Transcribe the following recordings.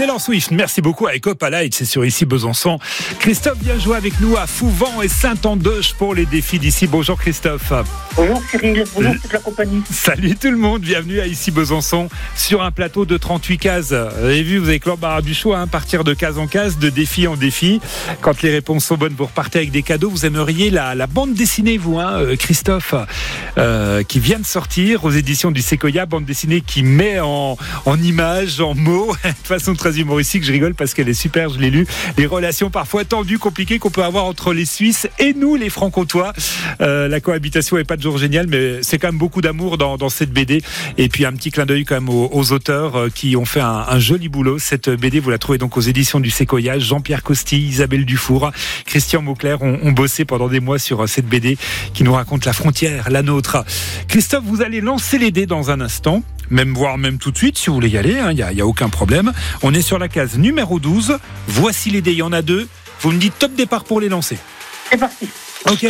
Taylor Swift. Merci beaucoup à Eco Palite, c'est sur Ici Besançon. Christophe vient jouer avec nous à Fouvent et Saint-Andeuge pour les défis d'ici. Bonjour Christophe. Bonjour Cyril, bonjour toute la compagnie. Salut tout le monde, bienvenue à Ici Besançon sur un plateau de 38 cases. Vous avez vu, vous avez Claude Barra du choix, partir de case en case, de défi en défi. Quand les réponses sont bonnes, vous repartez avec des cadeaux. Vous aimeriez la bande dessinée, vous, Christophe, qui vient de sortir aux éditions du Sequoia, bande dessinée qui met en images, en mots, de façon très humoristique. Je rigole parce qu'elle est super, je l'ai lu. Les relations parfois tendues, compliquées qu'on peut avoir entre les Suisses et nous, les Franc-Comtois. La cohabitation n'est pas toujours géniale, mais c'est quand même beaucoup d'amour dans cette BD. Et puis un petit clin d'œil quand même aux auteurs qui ont fait un joli boulot. Cette BD, vous la trouvez donc aux éditions du Sequoia. Jean-Pierre Costi, Isabelle Dufour, Christian Mauclair ont bossé pendant des mois sur cette BD qui nous raconte la frontière, la nôtre. Christophe, vous allez lancer les dés dans un instant. Voire même tout de suite, si vous voulez y aller, il n'y a aucun problème. On est sur la case numéro 12. Voici les dés, il y en a 2. Vous me dites top départ pour les lancer. C'est parti. Ok.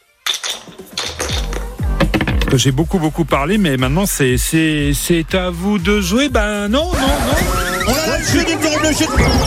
J'ai beaucoup parlé, mais maintenant c'est à vous de jouer. Non. On a la chute.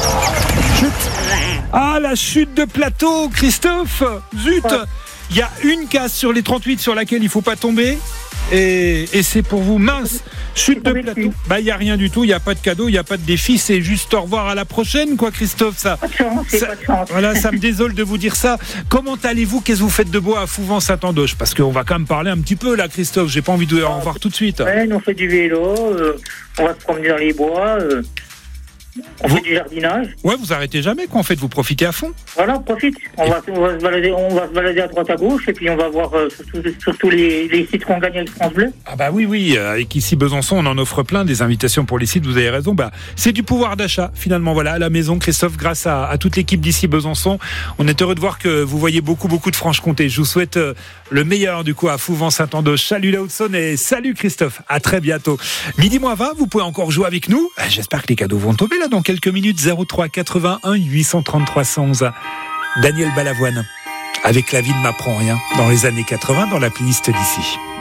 Ah, la chute de plateau, Christophe. Zut. Il y a une case sur les 38 sur laquelle il ne faut pas tomber. Et c'est pour vous, mince, chute de plateau. Il n'y a rien du tout, il n'y a pas de cadeau, il n'y a pas de défi, c'est juste au revoir à la prochaine, quoi, Christophe. Pas de chance. Voilà, ça me désole de vous dire ça. Comment allez-vous? Qu'est-ce que vous faites de beau à Fouvent-Saint-Andeuge? Parce qu'on va quand même parler un petit peu, là, Christophe. J'ai pas envie de en revoir tout de suite. Ouais, on fait du vélo, on va se promener dans les bois. On fait du jardinage. Ouais, vous arrêtez jamais, quoi. En fait, vous profitez à fond. Voilà, on profite. On va se balader à droite à gauche et puis on va voir surtout les sites qu'on gagne avec France Bleu. Ah bah oui, avec Ici Besançon, on en offre plein des invitations pour les sites. Vous avez raison. C'est du pouvoir d'achat finalement. Voilà, à la maison, Christophe, grâce à toute l'équipe d'Ici Besançon, on est heureux de voir que vous voyez beaucoup de Franche-Comté. Je vous souhaite le meilleur du coup à Fouvent-Saint-Andeuge. Salut la Haute-Saône et salut Christophe. À très bientôt. 12h20, vous pouvez encore jouer avec nous. J'espère que les cadeaux vont tomber là dans quelques minutes. 03 81 833 111. Daniel Balavoine avec La vie ne m'apprend rien dans les années 80 dans la playlist d'ici.